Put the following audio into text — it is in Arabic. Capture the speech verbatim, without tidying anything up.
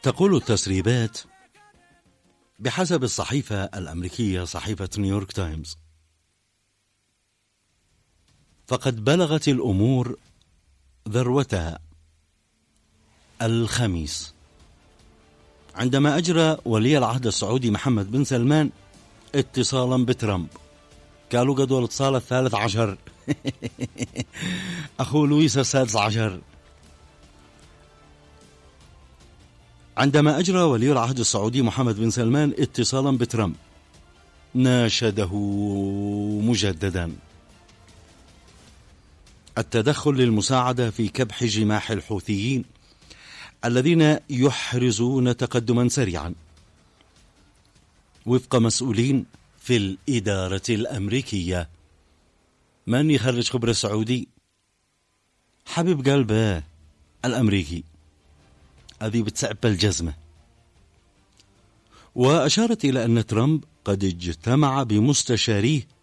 تقول التسريبات بحسب الصحيفة الأمريكية صحيفة نيويورك تايمز، فقد بلغت الأمور ذروتها الخميس عندما أجرى ولي العهد السعودي محمد بن سلمان اتصالا بترامب. قالوا قدوا الاتصال الثالث عشر أخو لويس السادس عشر. عندما أجرى ولي العهد السعودي محمد بن سلمان اتصالا بترامب ناشده مجددا التدخل للمساعدة في كبح جماح الحوثيين الذين يحرزون تقدما سريعا وفق مسؤولين في الإدارة الأمريكية. من يخرج خبر السعودي؟ حبيب قلبه الأمريكي، هذه بتسعب الجزمة. وأشارت إلى أن ترامب قد اجتمع بمستشاريه